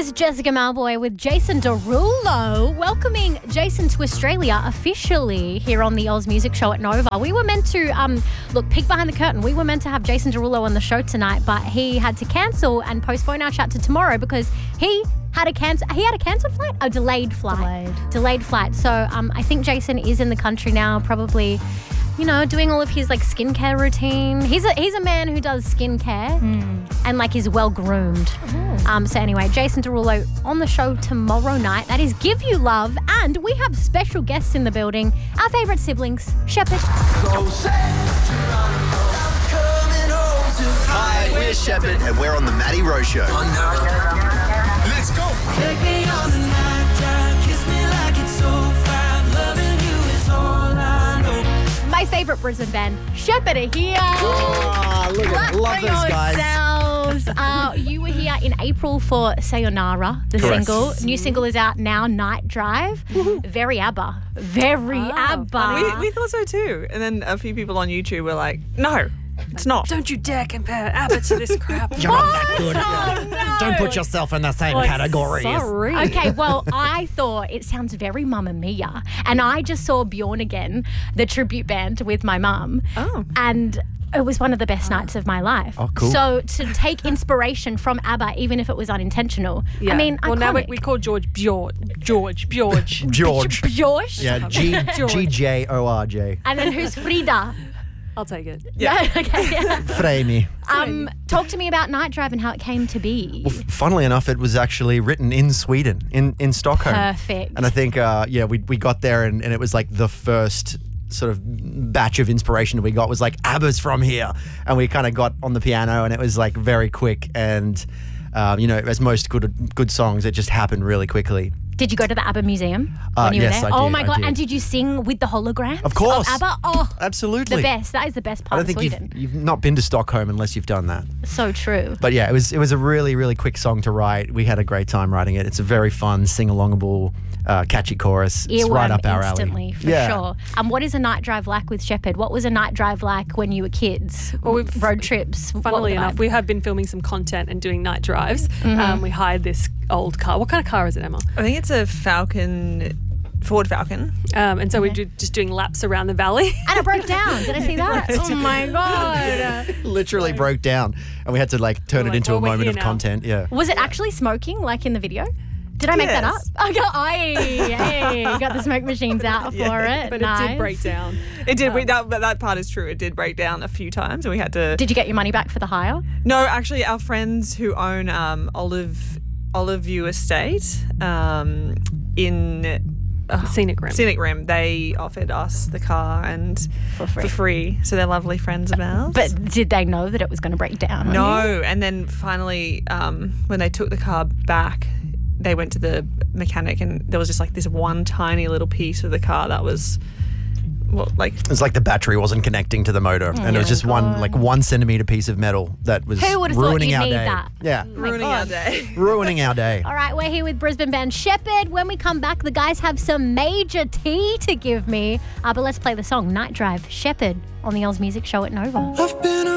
is Jessica Malboy with Jason Derulo, welcoming Jason to Australia officially here on the Oz Music Show at Nova. We were meant to, peek behind the curtain. We were meant to have Jason Derulo on the show tonight, but he had to cancel and postpone our chat to tomorrow because he had a cancelled flight? A delayed flight. Delayed flight. So I think Jason is in the country now, probably, doing all of his skincare routine. He's a man who does skincare and is well groomed. So anyway, Jason Derulo on the show tomorrow night. That is Give You Love, and we have special guests in the building. Our favourite siblings, Shepherd. Hi, we're Shepherd, and we're on the Maddie Rowe Show. Let's go. Take me on the night drive, kiss me like it's so fine. Loving you is all I know. My favourite Brisbane band, Shepherd, are here. Look at love those guys. You were here in April for Sayonara, the Correct. single. New single is out now, Night Drive. Very ABBA. Very ABBA. We thought so too. And then a few people on YouTube were like, no, it's not. Don't you dare compare ABBA to this crap. You're not that good. no. Don't put yourself in the same category. Sorry. Okay, well, I thought it sounds very Mamma Mia. And I just saw Bjorn Again, the tribute band with my mum. Oh. And it was one of the best nights of my life. Oh, cool. So to take inspiration from ABBA, even if it was unintentional, Yeah. I mean, Well, now iconic. we call George George. George. Josh. Yeah, G-J-O-R-J. And then who's Frida? I'll take it. Yeah. Okay. Yeah. Fremi. Talk to me about Night Drive and how it came to be. Well, funnily enough, it was actually written in Sweden, in Stockholm. Perfect. And I think, we got there and it was the first sort of batch of inspiration that we got was ABBA's from here. And we kind of got on the piano and it was very quick and, as most good songs, it just happened really quickly. Did you go to the ABBA museum when you were yes, there? I Oh did, my I God. did. And did you sing with the holograms Of course. ABBA? Oh, Absolutely. the best. That is the best I part don't of think Sweden. you've not been to Stockholm unless you've done that. So true. But yeah, it was a really, really quick song to write. We had a great time writing it. It's a very fun, sing-alongable, catchy chorus. It's Earworm right up our instantly, alley. for Yeah. sure. What is a night drive like with Shepherd? What was a night drive like when you were kids? Well, we've- road trips. What were Funnily the enough, vibe? we have been filming some content and doing night drives. We hired this old car. What kind of car is it, Emma? I think it's a Ford Falcon. And so we're just doing laps around the valley. And it broke down. Did I see that? Oh my God. Literally broke down. And we had to turn it into a we're moment here of now. content. Yeah. Was it actually smoking like in the video? Did I make that up? Yes. I got, hey, got the smoke machines out for it. But Nice. it did break down. It did. That part is true. It did break down a few times, and we had to. Did you get your money back for the hire? No, actually, our friends who own Olive View Estate in Scenic Rim. Scenic Rim, they offered us the car and For free. So they're lovely friends of ours. But did they know that it was going to break down? on you? no, and then finally, when they took the car back, they went to the mechanic, and there was just this one tiny little piece of the car that was, It's like the battery wasn't connecting to the motor. And it was just one 1 centimeter piece of metal that was Who would have thought ruining you'd our need day. that? Yeah. ruining our day. Ruining our day. All right, we're here with Brisbane band Shepherd. When we come back, the guys have some major tea to give me. But let's play the song Night Drive, Shepherd, on the Oz Music Show at Nova. I've been